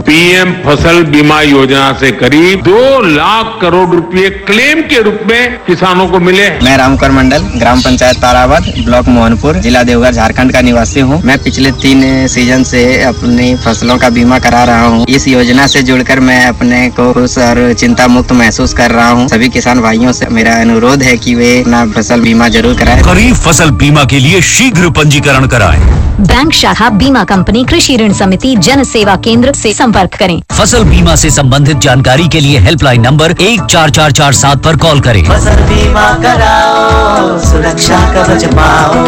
PM फसल बीमा योजना से करीब 2 लाख करोड़ रुपए क्लेम के रूप में किसानों को मिले। मैं रामकर मंडल, ग्राम पंचायत तारावद, ब्लॉक मोहनपुर, जिला देवघर, झारखंड का निवासी हूँ। मैं पिछले 3 सीजन से अपनी फसलों का बीमा करा रहा हूँ। इस योजना से जुड़कर मैं अपने को खुश और चिंता मुक्त महसूस कर रहा हूँ। सभी किसान भाइयों से मेरा अनुरोध है कि वे अपना फसल बीमा जरूर कराएं। खरीफ फसल बीमा के लिए शीघ्र पंजीकरण कराएं। बैंक शाखा, बीमा कंपनी, कृषि ऋण समिति, जन सेवा केंद्र से संपर्क करें। फसल बीमा से संबंधित जानकारी के लिए हेल्पलाइन नंबर 14447 पर कॉल करें। फसल बीमा कराओ, सुरक्षा कवच पाओ।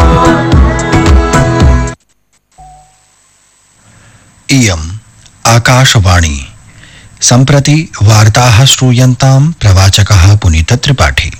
इयम् आकाशवाणी। सम्प्रति वार्ताः श्रूयन्तां। प्रवाचकः पुनीत त्रिपाठी।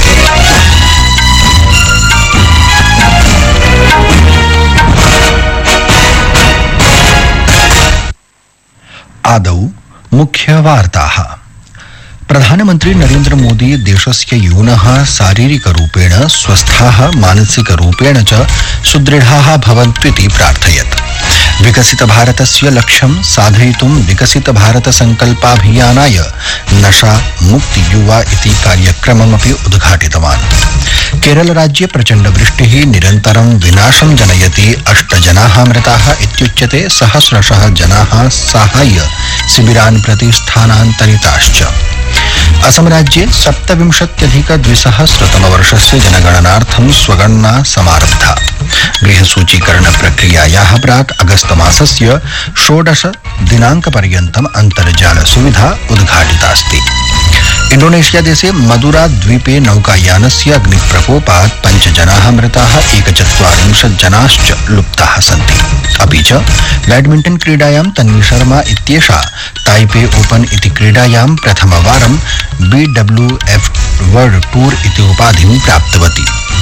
आदौ मुख्यवार्ताः। प्रधानमन्त्री नरेन्द्र मोदी देशस्य यूनः शारीरिकरूपेण स्वस्थाः, मानसिकरूपेण च सुदृढाः भवन्तु प्रार्थयत्। विकसित भारतस्य लक्ष्यं साधयितुं विकसित भारत संकल्पाभियानाय नशा मुक्ति युवा इति कार्यक्रममपि उद्घाटितवान्। केरल राज्ये प्रचण्ड वृष्टिः निरन्तरं विनाशं जनयति। 8 जनाः मृताः इत्युच्यते। सहस्रशः जनाः साहाय्य शिबिरान् प्रति स्थानान्तरिताश्च। असम राज्ये 27,200 जनगणनार्थं स्वगणना समारब्धा। गृहसूचीकरण प्रक्रियायाः प्राक् अगस्त मासस्य 16 दिनाङ्कपर्यन्तम् अन्तर्जाल सुविधा उद्घाटितास्ति। इंडोनेशिया देशे मदुरा द्वीपे नौकायानस्य अग्निप्रकोपात् 5 जनाः मृताः, 41 जनाश्च लुप्ताः सन्ति। अपि च बैडमिण्टन् क्रीडायां तन्वी शर्मा इत्येषा ताइपे ओपन इति क्रीडायां प्रथमवारं BWF वर्ल्ड टूर इति उपाधिं प्राप्तवती।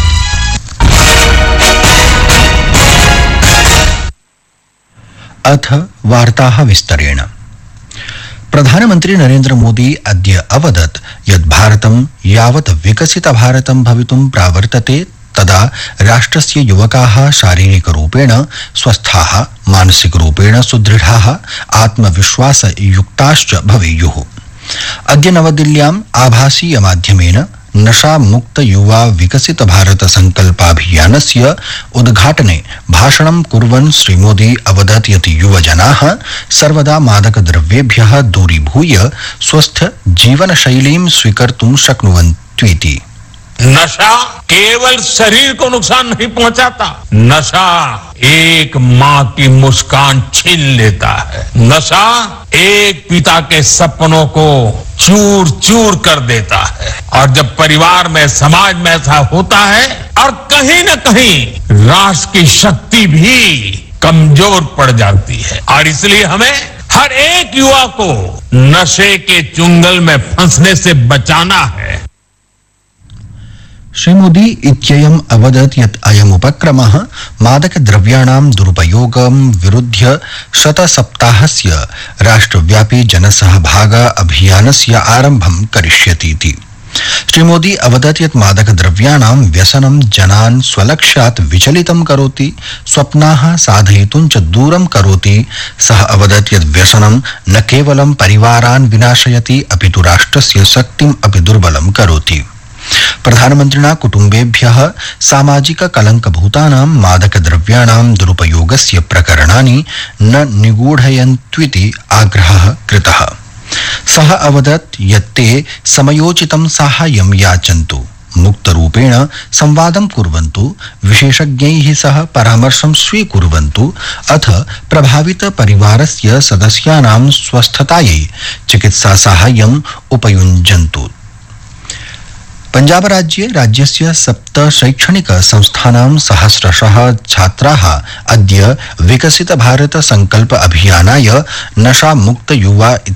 अथ वार्ताः विस्तरेण। प्रधानमन्त्री नरेन्द्र मोदी अद्य अवदत् यत् भारतं यावत् विकसित भारतं भवितुं प्रावर्तते तदा राष्ट्रस्य युवकाः शारीरिकरूपेण स्वस्थाः, मानसिकरूपेण सुदृढाः, आत्मविश्वासयुक्ताश्च भवेयुः। अद्य नवदिल्ल्याम् आभासीय माध्यमेन नशा मुक्त युवा विकसित भारत संकल्पाभियानस्य उद्घाटने भाषणं कुर्वन् श्री मोदी अवदत् यत् युवजनाः सर्वदा मादकद्रव्येभ्यः दूरीभूय स्वस्थ जीवनशैलीं स्वीकर्तुं शक्नुवन्त्विति। नशा केवल शरीर को नुकसान नहीं पहुंचाता, नशा एक माँ की मुस्कान छीन लेता है। नशा एक पिता के सपनों को चूर चूर कर देता है। और जब परिवार में, समाज में ऐसा होता है और कहीं न कहीं राष्ट्र की शक्ति भी कमजोर पड़ जाती है। और इसलिए हमें हर एक युवा को नशे के चुंगल में फंसने से बचाना है। श्री मोदी इत्ययम् अवदत् यत् अयम् उपक्रमः मादकद्रव्याणां दुरुपयोगं विरुध्य शतसप्ताहस्य राष्ट्रव्यापी जनसहभाग अभियानस्य आरम्भं करिष्यतीति। श्री मोदी अवदत् यत् मादकद्रव्याणां व्यसनं जनान् स्वलक्ष्यात् विचलितं करोति, स्वप्नाः साधयितुं च दूरं करोति। सः अवदत् यत् व्यसनं न केवलं परिवारान् विनाशयति अपितु राष्ट्रस्य शक्तिम् अपि दुर्बलं करोति। प्रधानमन्त्रिणा कुटुम्बेभ्यः सामाजिक कलङ्कभूतानां मादकद्रव्याणां दुरुपयोगस्य प्रकरणानि न निगूढयन्त्विति आग्रहः कृतः। सः अवदत् यत् ते समयोचितं साहाय्यं याचन्तु, मुक्तरूपेण संवादं कुर्वन्तु, विशेषज्ञैः सह परामर्शं स्वीकुर्वन्तु, अथ प्रभावित परिवारस्य सदस्यानां स्वस्थतायै चिकित्सा साहाय्यम् उपयुञ्जन्तु। पंजाब राज्ये राज्यस्य 7 शैक्षणिक संस्थानां सहस्रशः छात्राः अद्य विकसित भारत संकल्प अभियानाय नशा मुक्त युवा